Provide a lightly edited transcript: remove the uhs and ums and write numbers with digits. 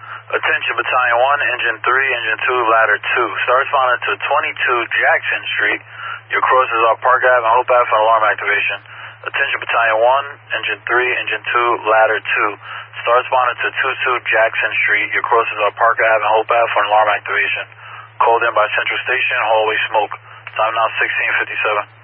Attention Battalion 1, Engine 3, Engine 2, Ladder 2. Start responding to 22 Jackson Street. Your crosses are Park Ave and Hope Ave for alarm activation. Attention Battalion 1, Engine 3, Engine 2, Ladder 2. Start responding to 22 Jackson Street. Your crosses are Park Ave and Hope Ave for an alarm activation. Called in by Central Station, hallway smoke. Time now 16:57.